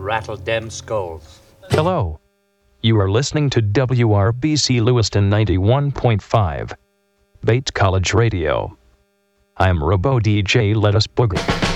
rattle dem skulls. Hello. You are listening to WRBC Lewiston 91.5, Bates College Radio. I'm Robo DJ Let Us Boogie.